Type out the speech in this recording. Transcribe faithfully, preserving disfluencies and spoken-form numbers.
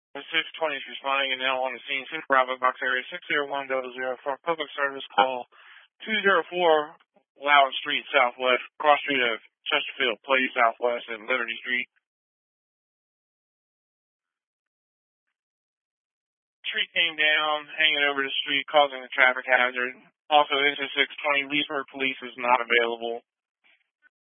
The six twenty is responding and now on the scene. Center Bravo Box Area six zero one zero zero for public service call two zero four Loud Street Southwest, cross street of Chesterfield Place Southwest and Liberty Street. Tree came down, hanging over the street, causing a traffic hazard. Also, N C six twenty Leesburg Police is not available.